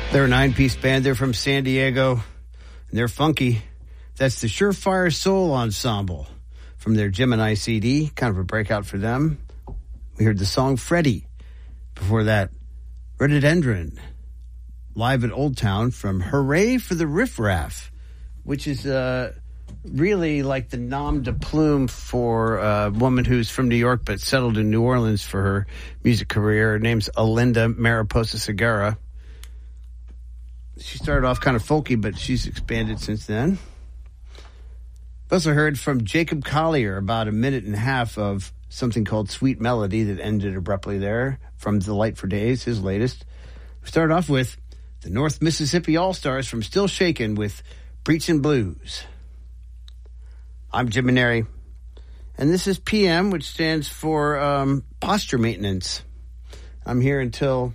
They're a 9-piece band. They're from San Diego, and they're funky. That's the Surefire Soul Ensemble from their Gemini CD, kind of a breakout for them. We heard the song Freddie. Before that, Rhododendron, live at Old Town from Hooray for the Riff Raff, which is really like the nom de plume for a woman who's from New York but settled in New Orleans for her music career. Her name's Alinda Mariposa Segura. She started off kind of folky, but she's expanded since then. We also heard from Jacob Collier about a minute and a half of something called Sweet Melody that ended abruptly there from The Light for Days, his latest. We started off with the North Mississippi All-Stars from Still Shakin' with Preachin' Blues. I'm Jim Maneri, and this is PM, which stands for posture maintenance. I'm here until...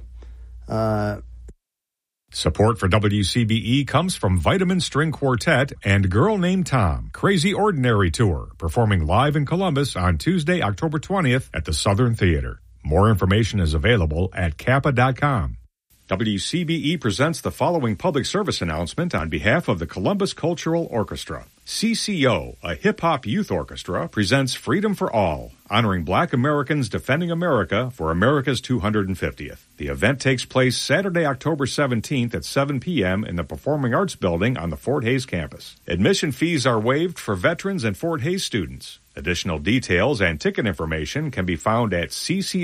Support for WCBE comes from Vitamin String Quartet and Girl Named Tom, Crazy Ordinary Tour, performing live in Columbus on Tuesday, October 20th at the Southern Theater. More information is available at kappa.com. WCBE presents the following public service announcement on behalf of the Columbus Cultural Orchestra. CCO, a hip-hop youth orchestra, presents Freedom for All, honoring Black Americans defending America for America's 250th. The event takes place Saturday, October 17th at 7 p.m. in the Performing Arts Building on the Fort Hays campus. Admission fees are waived for veterans and Fort Hays students. Additional details and ticket information can be found at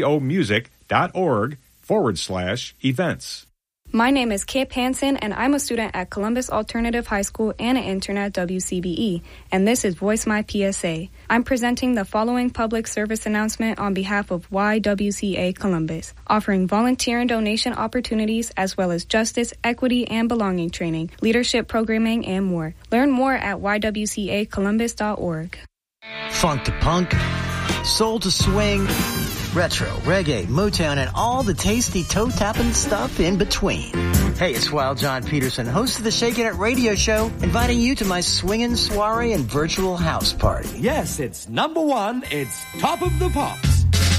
ccomusic.org/events. My name is Kip Hansen, and I'm a student at Columbus Alternative High School and an intern at WCBE, and this is Voice My PSA. I'm presenting the following public service announcement on behalf of YWCA Columbus, offering volunteer and donation opportunities as well as justice, equity, and belonging training, leadership programming, and more. Learn more at ywcacolumbus.org. Funk to punk, soul to swing, retro, reggae, Motown, and all the tasty toe-tapping stuff in between. Hey, it's Wild John Peterson, host of the Shakin' It radio show, inviting you to my swinging soiree and virtual house party. Yes, it's number one. It's Top of the Pops.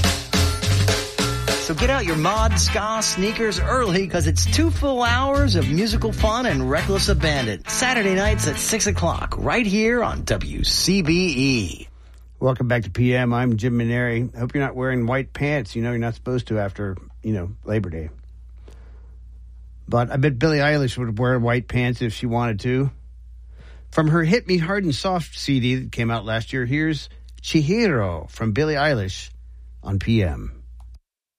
So get out your mod ska sneakers early, because it's 2 full hours of musical fun and reckless abandon. Saturday nights at 6 o'clock, right here on WCBE. Welcome back to PM. I'm Jim Maneri. I hope you're not wearing white pants. You know you're not supposed to after, Labor Day. But I bet Billie Eilish would wear white pants if she wanted to. From her Hit Me Hard and Soft CD that came out last year, here's Chihiro from Billie Eilish on PM.